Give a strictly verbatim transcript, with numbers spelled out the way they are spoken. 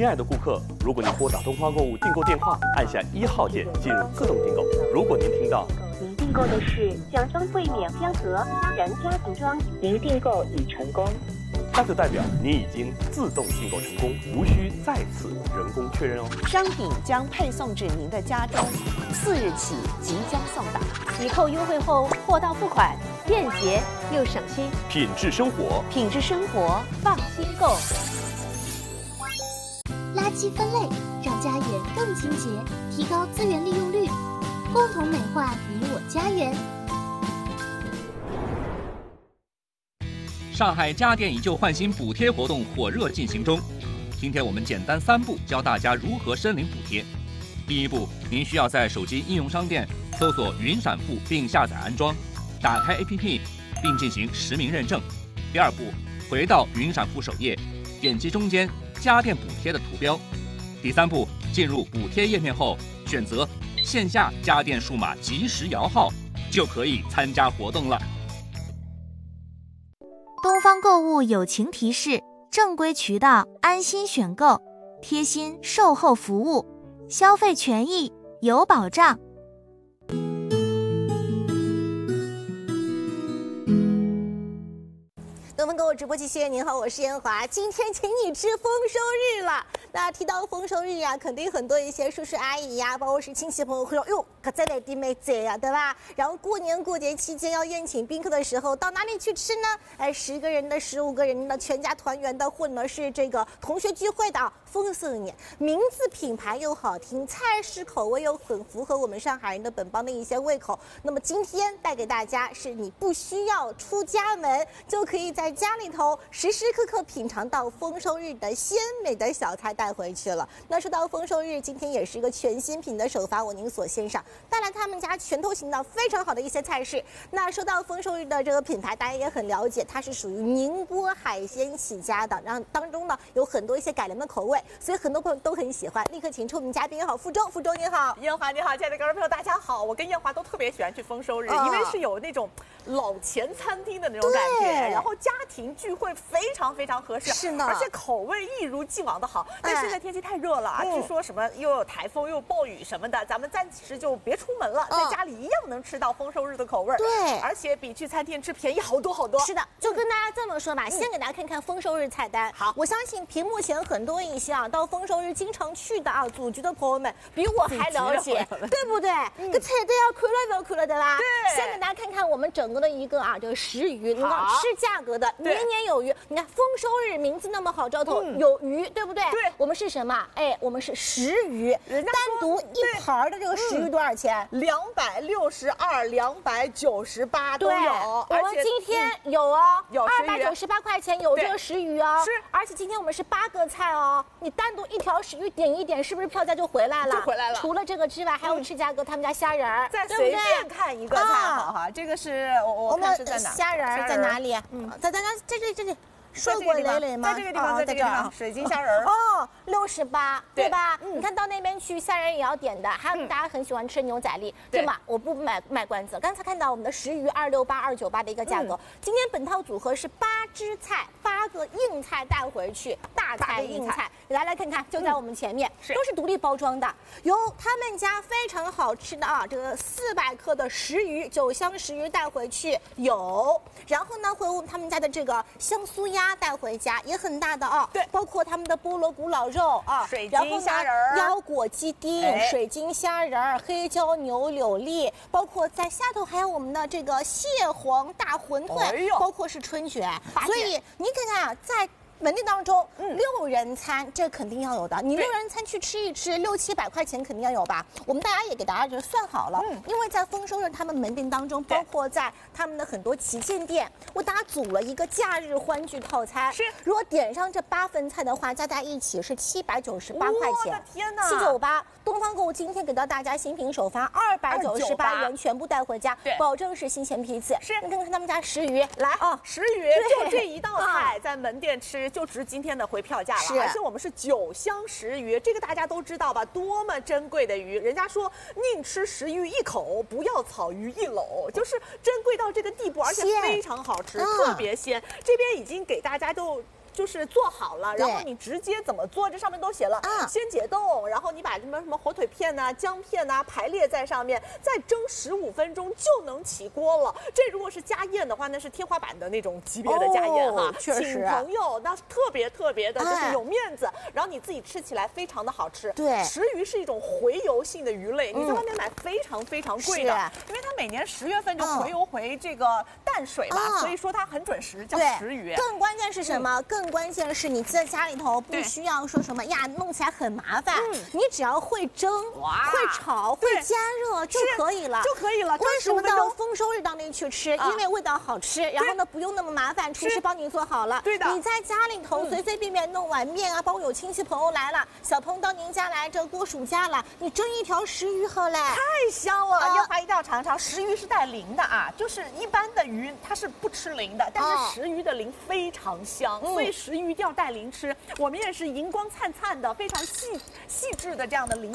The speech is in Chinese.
亲爱的顾客，如果你拨打东方购物订购电话，按下一号键进入自动订购。如果您听到您订购的是酱香桂免香盒虾仁家庭装，您订购已成功。 那就代表你已经自动订购成功，无需再次人工确认哦。 商品将配送至您的家中，四日起即将送达。 抵扣优惠后，货到付款，便捷又省心。 品质生活， 品质生活，放心购。 垃圾分类让家园更清洁，提高资源利用率，共同美化你我家园。 上海家电以旧换新补贴活动火热进行中，今天我们简单三步教大家如何申领补贴。第一步，您需要在手机应用商店搜索云闪付并下载安装，打开 A P P 并进行实名认证。第二步，回到云闪付首页，点击中间家电补贴的图标。第三步，进入补贴页面后，选择线下家电数码即时摇号，就可以参加活动了。 东方购物友情提示：正规渠道安心选购，贴心售后服务，消费权益有保障。 东方购物直播继续，您好，我是燕华。今天请你吃丰收日了。那提到丰收日啊，肯定很多一些叔叔阿姨呀、啊，包括是亲戚朋友会说，哟，可在哪地没在呀，对吧？然后过年过节期间要宴请宾客的时候，到哪里去吃呢？哎，十个人的、十五个人的，全家团圆的，或者是这个同学聚会的丰收年，名字品牌又好听，菜式口味又很符合我们上海人的本帮的一些胃口。那么今天带给大家是你不需要出家门就可以在家里头时时刻刻品尝到丰收日的鲜美的小菜带回去了。那说到丰收日，今天也是一个全新品的首发，我您所献上，带来他们家拳头型的非常好的一些菜式。那说到丰收日的这个品牌，大家也很了解，它是属于宁波海鲜起家的，然后当中呢有很多一些改良的口味，所以很多朋友都很喜欢。立刻请出我们嘉宾好，福州，福州你好， 燕华你好，亲爱的观众朋友大家好，我跟燕华都特别喜欢去丰收日， 哦、 因为是有那种老前餐厅的那种感觉，然后家庭聚会非常非常合适， 是呢， 而且口味一如既往的好。但现在天气太热了啊， 嗯、 据说什么又有台风又有暴雨什么的，咱们暂时就别出门了， 嗯、 在家里一样能吃到丰收日的口味。 对， 而且比去餐厅吃便宜好多好多。 是的，就跟大家这么说吧，嗯、先给大家看看丰收日菜单。 好， 我相信屏幕前很多一些啊，到丰收日经常去的啊，祖籍的朋友们比我还了解，对不对？这、嗯、菜单要看了不要看了，对吧？ 对。 先给大家看看我们整个的一个啊，这个食鱼，能够吃价格的，年年有余。你看丰收日名字那么好兆头，嗯、有鱼，对不对？ 对。 我们是什么？哎，我们是食鱼，单独一盘的这个食鱼多少钱？ 两百六十二、两百九十八都有。 我们今天有哦， 有二百九十八块钱有这个食鱼哦。 是。 而且今天我们是八个菜哦，你单独一条食鱼点一点，是不是票价就回来了？ 就回来了。 除了这个之外，还有赤价格他们家虾仁儿， 再随便看一个菜，好哈。这个是我我看是在哪？ 虾仁儿在哪里？嗯，在在那这里这里。硕果累累吗？ 在这个地方，在这个地方，水晶虾仁哦，六十八，对吧？你看到那边去，虾仁也要点的，还有大家很喜欢吃牛仔粒，对吗？我不卖卖关子。刚才看到我们的食鱼二六八二九八的一个价格，今天本套组合是八只菜，八个硬菜带回去，大菜硬菜，来来看看，就在我们前面，都是独立包装的，有他们家非常好吃的啊，这个四百克的食鱼，酒香食鱼带回去有，然后呢，会有他们家的这个香酥鸭。带回家也很大的啊， 对， 包括他们的菠萝古老肉啊， 水晶虾仁儿、 腰果鸡丁、哎、水晶虾仁儿、黑椒牛柳粒，包括在下头还有我们的这个蟹黄大馄饨，哎、包括是春卷，所以你看看啊，在门店当中，嗯，六人餐这肯定要有的。你六人餐去吃一吃，六七百块钱肯定要有吧？我们大家也给大家这算好了，嗯，因为在丰收日他们门店当中，包括在他们的很多旗舰店，为大家组了一个假日欢聚套餐。 是， 如果点上这八份菜的话，加在一起是七百九十八块钱。 我的天哪！ 七九八，东方购物今天给到大家新品首发，二百九十八元全部带回家， 对， 保证是新鲜批次。 是， 你看看他们家食鱼，来啊，食鱼就这一道菜，在门店吃。就值今天的回票价了， 是， 而且我们是酒香食鱼，这个大家都知道吧？多么珍贵的鱼！人家说宁吃食鱼一口，不要草鱼一篓，就是珍贵到这个地步，而且非常好吃，特别鲜。这边已经给大家都就是做好了，然后你直接怎么做，这上面都写了， 啊、 先解冻，然后你把什么什么火腿片呐、啊、姜片呐、啊、排列在上面，再蒸十五分钟就能起锅了。这如果是家宴的话，那是天花板的那种级别的家宴哈， 哦、确实， 请朋友那特别特别的就是有面子，哎、然后你自己吃起来非常的好吃。 对， 石鱼是一种洄游性的鱼类，你在外面买非常非常贵的，嗯、因为它每年十月份就洄游回这个淡水嘛，嗯、所以说它很准时，叫石鱼。 更关键是什么？嗯、更关键是你在家里头不需要说什么呀，弄起来很麻烦，嗯、你只要会蒸、会炒、会加热就可以了， 就可以了。 为什么到丰收日当天去吃？啊、因为味道好吃，然后呢不用那么麻烦，厨师帮你做好了。 对的， 你在家里头随随便便弄碗面啊，包括有亲戚朋友来了，小朋友到您家来，这过暑假了，你蒸一条石鱼好嘞， 太香了！烟花一定要尝尝，石鱼是带鳞的啊，就是一般的鱼它是不吃鳞的，但是石鱼的鳞非常香，哦、所以石鱼一定要带鳞吃。我们也是荧光灿灿的、非常细细致的这样的鳞。